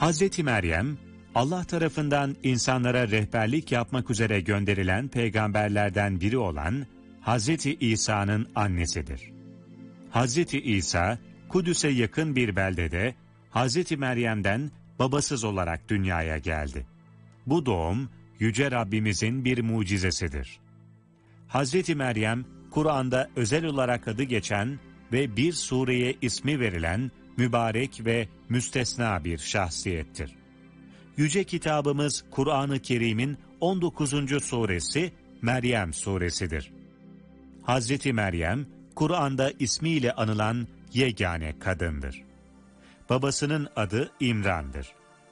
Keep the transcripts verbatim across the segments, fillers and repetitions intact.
Hazreti Meryem, Allah tarafından insanlara rehberlik yapmak üzere gönderilen peygamberlerden biri olan Hazreti İsa'nın annesidir. Hazreti İsa, Kudüs'e yakın bir beldede Hazreti Meryem'den babasız olarak dünyaya geldi. Bu doğum, Yüce Rabbimizin bir mucizesidir. Hazreti Meryem, Kur'an'da özel olarak adı geçen ve bir sureye ismi verilen mübarek ve müstesna bir şahsiyettir. Yüce kitabımız Kur'an-ı Kerim'in on dokuzuncu suresi Meryem suresidir. Hazreti Meryem, Kur'an'da ismiyle anılan yegane kadındır. Babasının adı İmran'dır.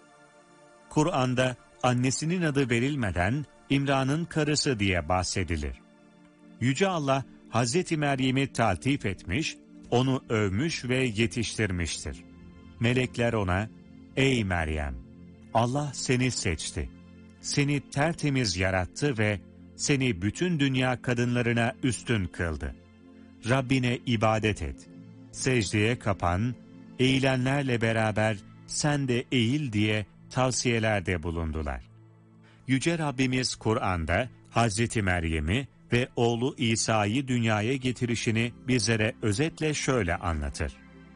Kur'an'da annesinin adı verilmeden İmran'ın karısı diye bahsedilir. Yüce Allah, Hazreti Meryem'i taltif etmiş, onu övmüş ve yetiştirmiştir. Melekler ona, "Ey Meryem, Allah seni seçti. Seni tertemiz yarattı ve seni bütün dünya kadınlarına üstün kıldı. Rabbine ibadet et. Secdeye kapan, eğilenlerle beraber sen de eğil" diye tavsiyelerde bulundular. Yüce Rabbimiz Kur'an'da Hazreti Meryem'i ve oğlu İsa'yı dünyaya getirişini bizlere özetle şöyle anlatır.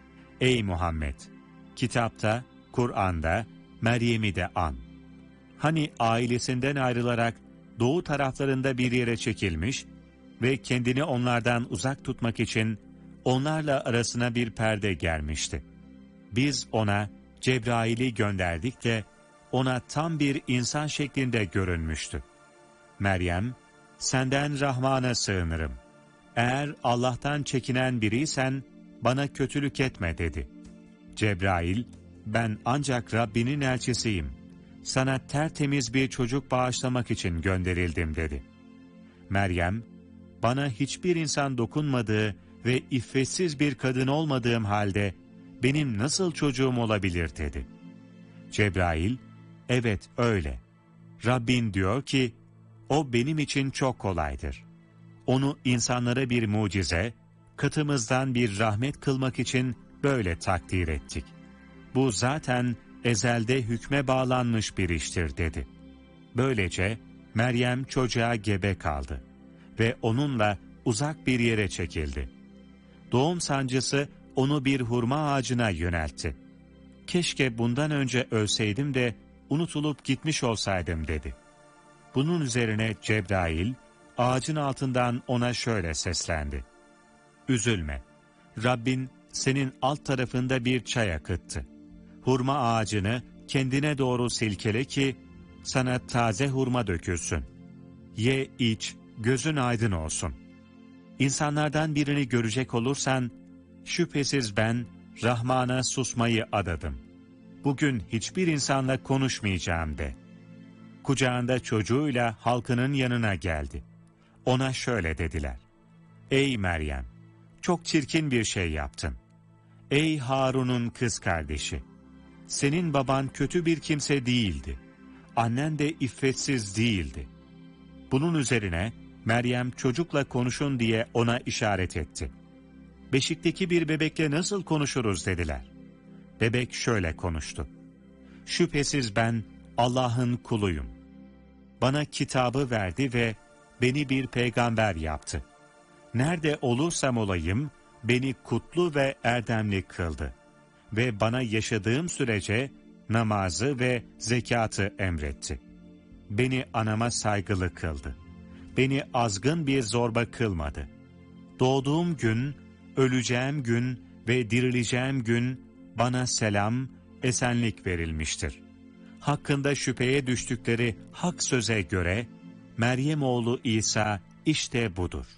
Ey Muhammed! Kitapta, Kur'an'da Meryem'i de an. Hani ailesinden ayrılarak doğu taraflarında bir yere çekilmiş ve kendini onlardan uzak tutmak için onlarla arasına bir perde germişti. Biz ona Cebrail'i gönderdik de ona tam bir insan şeklinde görünmüştü. Meryem, senden Rahman'a sığınırım. Eğer Allah'tan çekinen biriysen bana kötülük etme dedi. Cebrail, ben ancak Rabbinin elçisiyim. Sana tertemiz bir çocuk bağışlamak için gönderildim dedi. Meryem, bana hiçbir insan dokunmadığı ve iffetsiz bir kadın olmadığım halde benim nasıl çocuğum olabilir dedi. Cebrail, evet öyle. Rabbin diyor ki, o benim için çok kolaydır. Onu insanlara bir mucize, katımızdan bir rahmet kılmak için böyle takdir ettik. Bu zaten ezelde hükme bağlanmış bir iştir dedi. Böylece Meryem çocuğa gebe kaldı ve onunla uzak bir yere çekildi. Doğum sancısı onu bir hurma ağacına yöneltti. Keşke bundan önce ölseydim de unutulup gitmiş olsaydım dedi. Bunun üzerine Cebrail ağacın altından ona şöyle seslendi. Üzülme, Rabbin senin alt tarafında bir çay akıttı. Hurma ağacını kendine doğru silkele ki sana taze hurma dökülsün. Ye, iç, gözün aydın olsun. İnsanlardan birini görecek olursan, şüphesiz ben Rahman'a susmayı adadım. Bugün hiçbir insanla konuşmayacağım de. Kucağında çocuğuyla halkının yanına geldi. Ona şöyle dediler. Ey Meryem! Çok çirkin bir şey yaptın. Ey Harun'un kız kardeşi! Senin baban kötü bir kimse değildi. Annen de iffetsiz değildi. Bunun üzerine Meryem çocukla konuşun diye ona işaret etti. Beşikteki bir bebekle nasıl konuşuruz dediler. Bebek şöyle konuştu. Şüphesiz ben Allah'ın kuluyum. Bana kitabı verdi ve beni bir peygamber yaptı. Nerede olursam olayım beni kutlu ve erdemli kıldı. Ve bana yaşadığım sürece namazı ve zekatı emretti. Beni anama saygılı kıldı. Beni azgın bir zorba kılmadı. Doğduğum gün, öleceğim gün ve dirileceğim gün bana selam, esenlik verilmiştir. Hakkında şüpheye düştükleri hak söze göre Meryem oğlu İsa işte budur.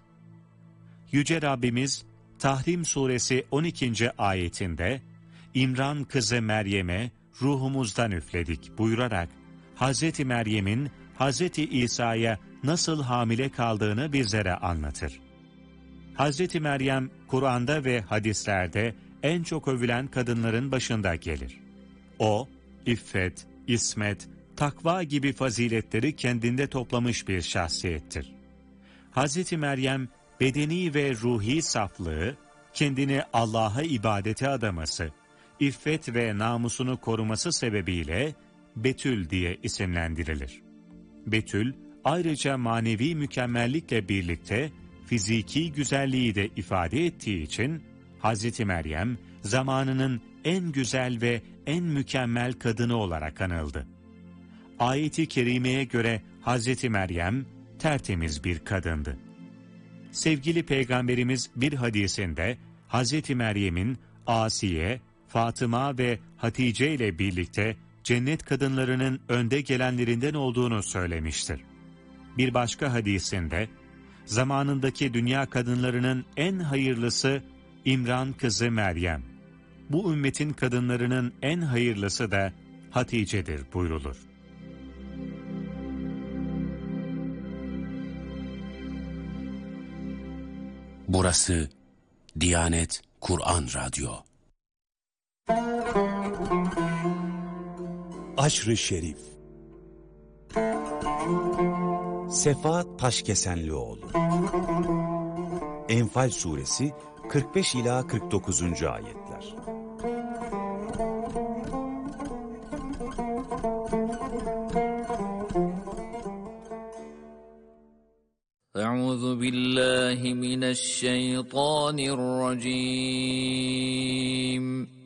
Yüce Rabbimiz Tahrim suresi on ikinci ayetinde İmran kızı Meryem'e ruhumuzdan üfledik buyurarak Hazreti Meryem'in Hazreti İsa'ya nasıl hamile kaldığını bizlere anlatır. Hazreti Meryem Kur'an'da ve hadislerde en çok övülen kadınların başında gelir. O, iffet, ismet, takva gibi faziletleri kendinde toplamış bir şahsiyettir. Hazreti Meryem bedeni ve ruhi saflığı, kendini Allah'a ibadete adaması, iffet ve namusunu koruması sebebiyle Betül diye isimlendirilir. Betül, ayrıca manevi mükemmellikle birlikte fiziki güzelliği de ifade ettiği için Hazreti Meryem zamanının en güzel ve en mükemmel kadını olarak anıldı. Ayet-i kerimeye göre Hazreti Meryem tertemiz bir kadındı. Sevgili Peygamberimiz bir hadisinde Hazreti Meryem'in Asiye, Fatıma ve Hatice ile birlikte cennet kadınlarının önde gelenlerinden olduğunu söylemiştir. Bir başka hadisinde, zamanındaki dünya kadınlarının en hayırlısı İmran kızı Meryem, bu ümmetin kadınlarının en hayırlısı da Hatice'dir buyrulur. Burası Diyanet Kur'an Radyo. Aşr-ı Şerif Sefa Taşkesenlioğlu. Enfal Suresi kırk beş ila kırk dokuzuncu ayetler. Euzu billahi mineşşeytanirracim.